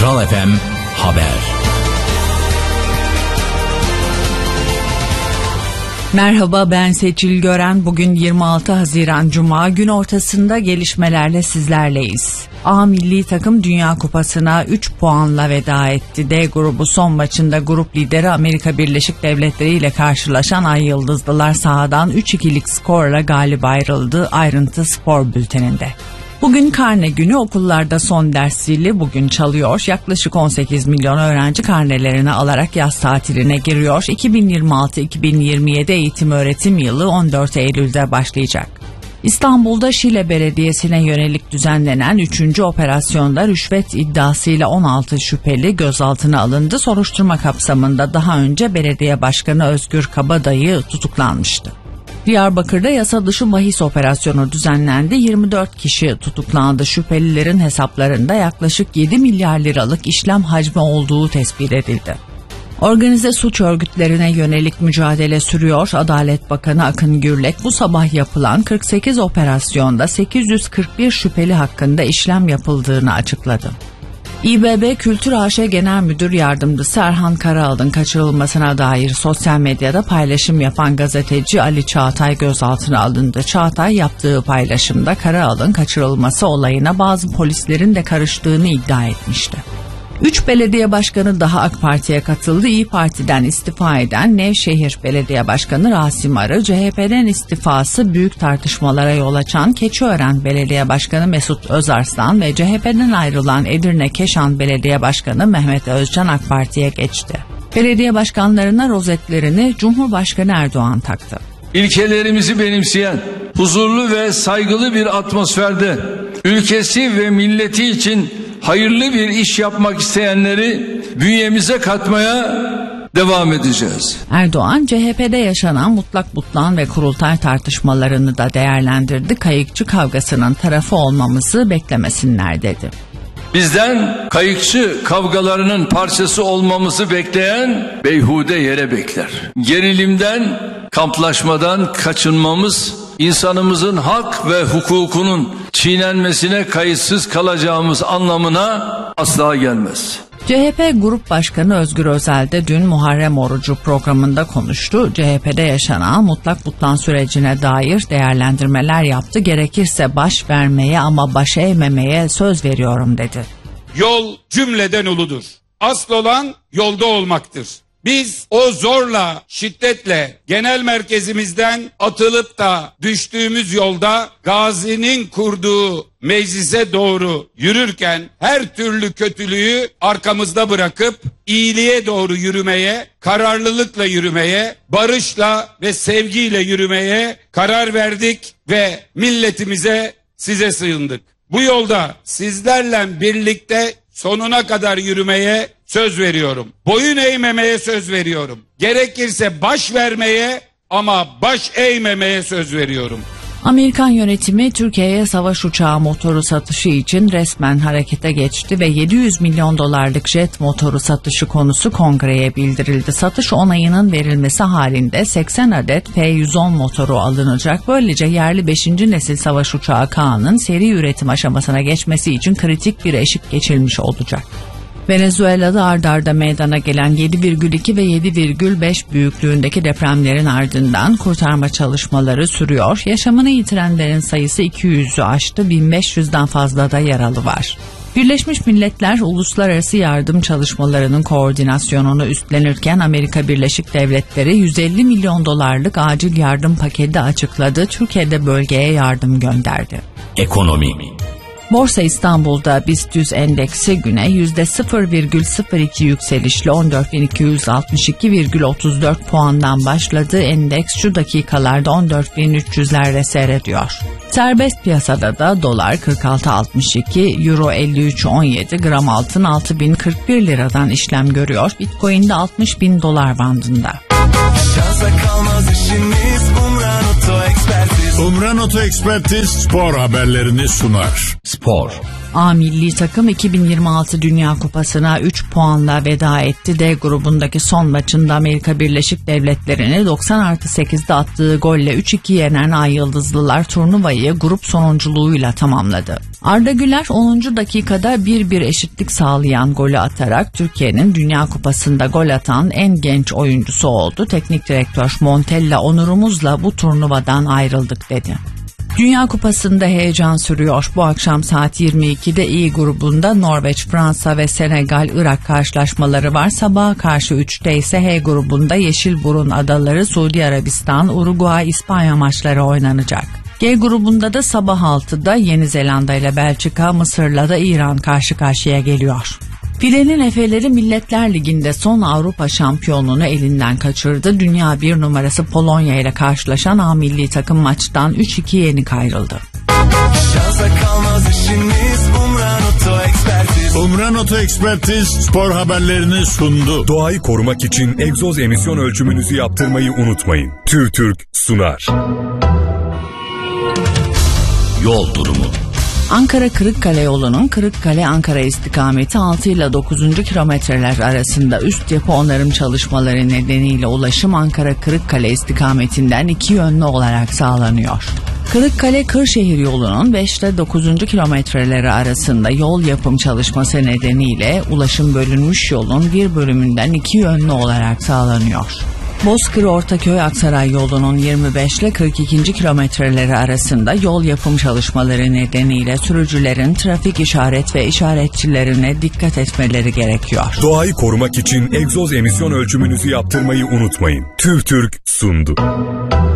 Kral FM Haber. Merhaba, ben Seçil Gören. Bugün 26 Haziran Cuma, gün ortasında gelişmelerle sizlerleyiz. A milli takım Dünya Kupası'na 3 puanla veda etti. D grubu son maçında grup lideri Amerika Birleşik Devletleri ile karşılaşan Ay Yıldızlılar sahadan 3-2'lik skorla galip ayrıldı. Ayrıntı spor bülteninde. Bugün karne günü, okullarda son ders zili bugün çalıyor. Yaklaşık 18 milyon öğrenci karnelerini alarak yaz tatiline giriyor. 2026-2027 eğitim öğretim yılı 14 Eylül'de başlayacak. İstanbul'da Şile Belediyesi'ne yönelik düzenlenen 3. operasyonda rüşvet iddiasıyla 16 şüpheli gözaltına alındı. Soruşturma kapsamında daha önce belediye başkanı Özgür Kabadayı tutuklanmıştı. Diyarbakır'da yasa dışı bahis operasyonu düzenlendi. 24 kişi tutuklandı. Şüphelilerin hesaplarında yaklaşık 7 milyar liralık işlem hacmi olduğu tespit edildi. Organize suç örgütlerine yönelik mücadele sürüyor. Adalet Bakanı Akın Gürlek bu sabah yapılan 48 operasyonda 841 şüpheli hakkında işlem yapıldığını açıkladı. İBB Kültür AŞ Genel Müdür Yardımcısı Erhan Karaal'ın kaçırılmasına dair sosyal medyada paylaşım yapan gazeteci Ali Çağatay gözaltına alındı. Çağatay yaptığı paylaşımda Karaal'ın kaçırılması olayına bazı polislerin de karıştığını iddia etmişti. 3 belediye başkanı daha AK Parti'ye katıldı. İYİ Parti'den istifa eden Nevşehir Belediye Başkanı Rasim Arı, CHP'den istifası büyük tartışmalara yol açan Keçiören Belediye Başkanı Mesut Özarslan ve CHP'den ayrılan Edirne Keşan Belediye Başkanı Mehmet Özcan AK Parti'ye geçti. Belediye başkanlarına rozetlerini Cumhurbaşkanı Erdoğan taktı. İlkelerimizi benimseyen, huzurlu ve saygılı bir atmosferde ülkesi ve milleti için hayırlı bir iş yapmak isteyenleri bünyemize katmaya devam edeceğiz. Erdoğan, CHP'de yaşanan mutlak butlan ve kurultay tartışmalarını da değerlendirdi. Kayıkçı kavgasının tarafı olmamızı beklemesinler dedi. Bizden kayıkçı kavgalarının parçası olmamızı bekleyen beyhude yere bekler. Gerilimden, kamplaşmadan kaçınmamız, insanımızın hak ve hukukunun çiğnenmesine kayıtsız kalacağımız anlamına asla gelmez. CHP Grup Başkanı Özgür Özel de dün Muharrem Orucu programında konuştu. CHP'de yaşanan mutlak butlan sürecine dair değerlendirmeler yaptı. Gerekirse baş vermeye ama baş eğmemeye söz veriyorum dedi. Yol cümleden uludur. Asıl olan yolda olmaktır. Biz o zorla, şiddetle genel merkezimizden atılıp da düştüğümüz yolda Gazi'nin kurduğu meclise doğru yürürken her türlü kötülüğü arkamızda bırakıp iyiliğe doğru yürümeye, kararlılıkla yürümeye, barışla ve sevgiyle yürümeye karar verdik ve milletimize, size sığındık. Bu yolda sizlerle birlikte sonuna kadar yürümeye söz veriyorum. Boyun eğmemeye söz veriyorum. Gerekirse baş vermeye ama baş eğmemeye söz veriyorum. Amerikan yönetimi Türkiye'ye savaş uçağı motoru satışı için resmen harekete geçti ve 700 milyon dolarlık jet motoru satışı konusu kongreye bildirildi. Satış onayının verilmesi halinde 80 adet F-110 motoru alınacak. Böylece yerli 5. nesil savaş uçağı K'nın seri üretim aşamasına geçmesi için kritik bir eşik geçilmiş olacak. Venezuela'da ard arda meydana gelen 7,2 ve 7,5 büyüklüğündeki depremlerin ardından kurtarma çalışmaları sürüyor. Yaşamını yitirenlerin sayısı 200'ü aştı, 1500'den fazla da yaralı var. Birleşmiş Milletler uluslararası yardım çalışmalarının koordinasyonunu üstlenirken Amerika Birleşik Devletleri 150 milyon dolarlık acil yardım paketi açıkladı. Türkiye'de bölgeye yardım gönderdi. Ekonomi. Borsa İstanbul'da BIST 100 endeksi güne %0,02 yükselişle 14.262,34 puandan başladı. Endeks şu dakikalarda 14.300'lerde seyrediyor. Serbest piyasada da dolar 46.62, euro 53.17, gram altın 6.041 liradan işlem görüyor. Bitcoin de 60.000 dolar bandında. Umran Oto Ekspertiz spor haberlerini sunar. Spor. A milli takım 2026 Dünya Kupası'na 3 puanla veda etti. D grubundaki son maçında Amerika Birleşik Devletleri'ni 90+8'de attığı golle 3-2 yenen Ay Yıldızlılar turnuvayı grup sonunculuğuyla tamamladı. Arda Güler 10. dakikada 1-1 eşitlik sağlayan golü atarak Türkiye'nin Dünya Kupası'nda gol atan en genç oyuncusu oldu. Teknik direktör Montella onurumuzla bu turnuvadan ayrıldık dedi. Dünya Kupası'nda heyecan sürüyor. Bu akşam saat 22'de İ grubunda Norveç, Fransa ve Senegal-Irak karşılaşmaları var. Sabaha karşı 3'te ise H grubunda Yeşilburun Adaları, Suudi Arabistan, Uruguay, İspanya maçları oynanacak. G grubunda da sabah 6'da Yeni Zelanda ile Belçika, Mısır'la da İran karşı karşıya geliyor. Filenin Efeleri Milletler Ligi'nde son Avrupa şampiyonluğunu elinden kaçırdı. Dünya 1 numarası Polonya ile karşılaşan A milli takım maçtan 3-2 yenik ayrıldı. Umran Oto Ekspertiz spor haberlerini sundu. Doğayı korumak için egzoz emisyon ölçümünüzü yaptırmayı unutmayın. TÜRTÜRK sunar. Yol durumu. Ankara-Kırıkkale yolunun Kırıkkale-Ankara istikameti 6 ile 9. kilometreler arasında üst yapı onarım çalışmaları nedeniyle ulaşım Ankara-Kırıkkale istikametinden 2 yönlü olarak sağlanıyor. Kırıkkale-Kırşehir yolunun 5 ile 9. kilometreleri arasında yol yapım çalışması nedeniyle ulaşım bölünmüş yolun bir bölümünden 2 yönlü olarak sağlanıyor. Bozkır-Ortaköy-Aksaray yolunun 25 ile 42. kilometreleri arasında yol yapım çalışmaları nedeniyle sürücülerin trafik işaret ve işaretçilerine dikkat etmeleri gerekiyor. Doğayı korumak için egzoz emisyon ölçümünüzü yaptırmayı unutmayın. TÜRTÜRK sundu.